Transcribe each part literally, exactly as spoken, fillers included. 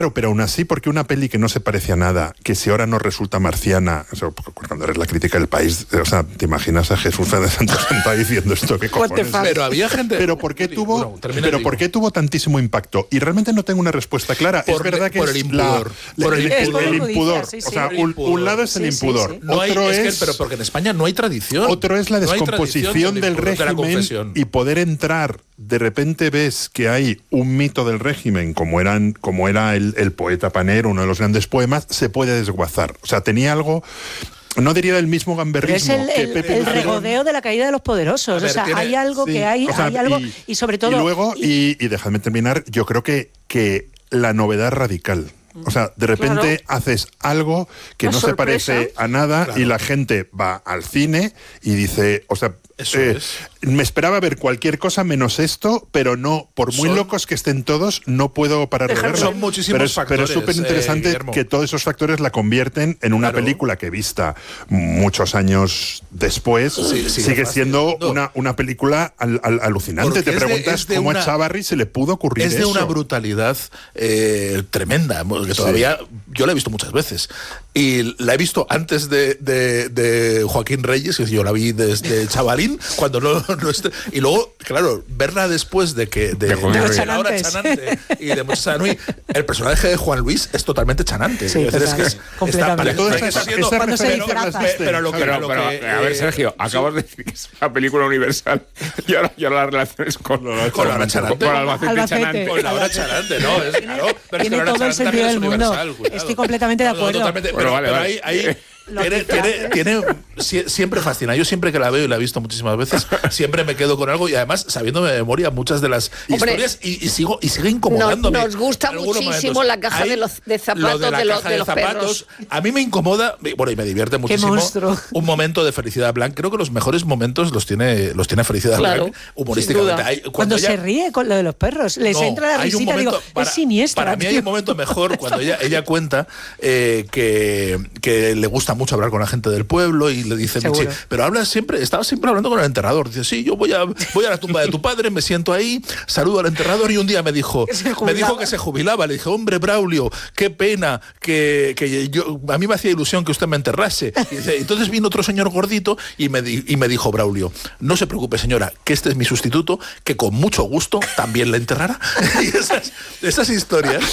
Pero, pero aún así, porque una peli que no se parece a nada, que si ahora no resulta marciana, o sea, cuando eres la crítica del país, o sea, te imaginas a Jesús de Santo Santa diciendo esto, ¿qué cojones? Pero había gente... Pero ¿por qué tuvo, bueno, pero ¿por qué tuvo tantísimo impacto? Y realmente no tengo una respuesta clara. Por, es verdad que por es el impudor. La, por el, el, impudor. el, el impudor. Sí, sí. O sea, un, impudor. un lado es el sí, impudor. Sí, sí. No otro hay, es, es que, pero porque en España no hay tradición. Otro es la descomposición no del régimen de y poder entrar. De repente ves que hay un mito del régimen, como eran, como era el, el poeta Panero, uno de los grandes poemas, se puede desguazar. O sea, tenía algo... No diría el mismo gamberrismo. Pero es el, que el, Pepe el regodeo de la caída de los poderosos. Ver, o sea, tiene, hay algo sí, que hay, o sea, hay algo y, y sobre todo... Y luego, y, y dejadme terminar, yo creo que, que la novedad radical. O sea, de repente claro. haces algo que Una no sorpresa. se parece a nada claro. y la gente va al cine y dice, o sea, Eso eh, es. me esperaba ver cualquier cosa menos esto, pero no, por muy son, locos que estén todos, no puedo parar de verlo. Son muchísimos pero es, factores. Pero es súper interesante eh, que todos esos factores la convierten en una claro. película que vista muchos años después, sí, sí, sigue siendo no. una, una película al, al, alucinante. Porque Te preguntas de, cómo una, a Chávarri se le pudo ocurrir eso. Es de eso. una brutalidad eh, tremenda, que todavía... Sí. Yo la he visto muchas veces y la he visto antes de, de, de Joaquín Reyes, que yo la vi desde chavalín, cuando no, no esté, y luego, claro, verla después de que de, de, de, de la hora Chanante y de muchos Sanui, el personaje de Juan Luis es totalmente chanante. Sí, es, es que es, completamente. Está, está, está siendo, cuando se disfraza. Pero, lo que, pero, lo pero, que, a ver, Sergio, acabas de decir que es una película universal y ahora, y ahora las relaciones con, con la hora Chanante. Con Albacete Chanante. Con la hora Chanante, ¿no? Es, claro, pero tiene es que todo el sentido del mundo. Cuidado. Estoy completamente de acuerdo. No, totalmente, pero, bueno, vale, pero vale. ahí, ahí tiene, tiene, tiene, siempre fascina. Yo siempre que la veo y la he visto muchísimas veces, siempre me quedo con algo y además sabiéndome de memoria muchas de las Hombre, historias y, y sigo y sigue incomodándome. Nos, nos gusta muchísimo momentos. la caja de los de zapatos de, la de, los, caja de de los zapatos. perros. A mí me incomoda, bueno, y me divierte muchísimo. Un momento de Felicidad Blanc. Creo que los mejores momentos los tiene los tiene Felicidad claro, Blanc humorísticamente. Hay, cuando cuando ella, se ríe con lo de los perros, les no, entra la risita, digo, para, es siniestra. Para mí tío. hay un momento mejor cuando ella, ella cuenta eh, que, que le gusta mucho hablar con la gente del pueblo y le dice, Michi, pero habla siempre, estaba siempre hablando con el enterrador. Dice, sí, yo voy a, voy a la tumba de tu padre, me siento ahí, saludo al enterrador y un día me dijo, me dijo que se jubilaba. Le dije, hombre, Braulio, qué pena, que, que yo, a mí me hacía ilusión que usted me enterrase. Y dice, entonces vino otro señor gordito y me, y me dijo, Braulio, no se preocupe, señora, que este es mi sustituto, que con mucho gusto también le enterrará. Y esas, esas historias...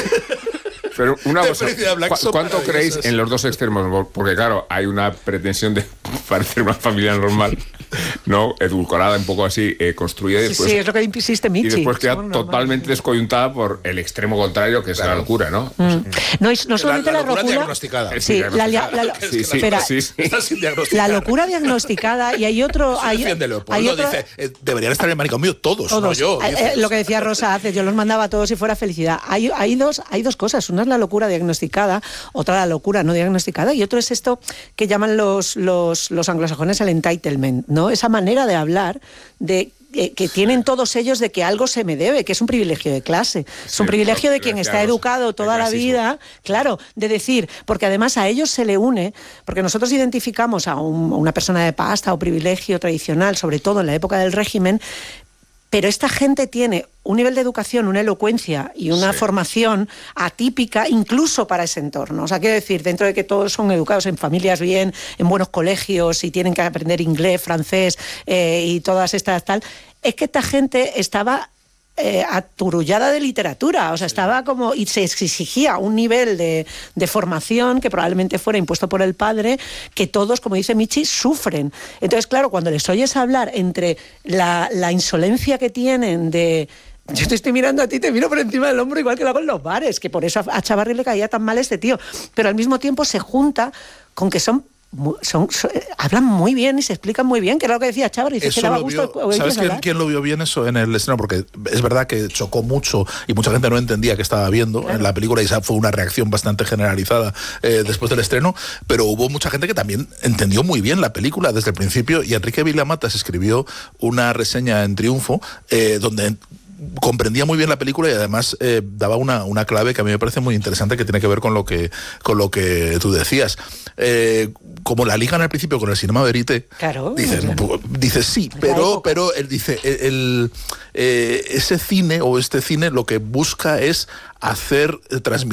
Pero una cosa, ¿cu ¿cuánto creéis en los dos extremos? Porque claro, hay una pretensión de parecer una familia normal, ¿no? Edulcorada, un poco así, eh, construida. Y después, sí, es lo que insiste Michi. Y después queda totalmente descoyuntada por el extremo contrario, que es claro. la locura, ¿no? Mm. No, y no solamente la, la, la locura. locura diagnosticada. Sí, sí, la, la, la, sí, sí, espera, sí, sí. La locura diagnosticada y hay otro... Hay, hay otro dice, eh, deberían estar en el manicomio todos, todos. no yo. Eh, eh, lo que decía Rosa hace, yo los mandaba a todos si fuera felicidad. Hay, hay, dos, hay dos cosas, una es la locura diagnosticada, otra la locura no diagnosticada y otro es esto que llaman los, los, los anglosajones el entitlement, ¿no? Esa manera de hablar de eh, que tienen todos ellos de que algo se me debe, que es un privilegio de clase, es sí, un privilegio de quien está educado toda la vida, claro, de decir, porque además a ellos se le une, porque nosotros identificamos a, un, a una persona de pasta o privilegio tradicional, sobre todo en la época del régimen, pero esta gente tiene un nivel de educación, una elocuencia y una sí. formación atípica incluso para ese entorno. O sea, quiero decir, dentro de que todos son educados en familias bien, en buenos colegios y tienen que aprender inglés, francés eh, y todas estas tal, es que esta gente estaba... Eh, aturullada de literatura, o sea, estaba como, y se exigía un nivel de, de formación que probablemente fuera impuesto por el padre, que todos, como dice Michi, sufren. Entonces, claro, cuando les oyes hablar entre la, la insolencia que tienen de... Yo te estoy mirando a ti, te miro por encima del hombro, igual que lo hago en los bares, que por eso a Chávarri le caía tan mal este tío, pero al mismo tiempo se junta con que son Son, son, hablan muy bien y se explican muy bien, que era lo que decía Chávarri. Eso le gusto, vio, ¿sabes quién, quién lo vio bien eso en el estreno? Porque es verdad que chocó mucho y mucha gente no entendía qué estaba viendo claro. en la película y esa fue una reacción bastante generalizada eh, después del estreno, pero hubo mucha gente que también entendió muy bien la película desde el principio y Enrique Vilamatas escribió una reseña en Triunfo eh, donde comprendía muy bien la película y además eh, daba una, una clave que a mí me parece muy interesante que tiene que ver con lo que, con lo que tú decías. Eh, como la ligan al principio con el cinema verité, claro, dices, claro. dices sí, pero, pero él dice, el, el, eh, ese cine o este cine lo que busca es hacer, transmitir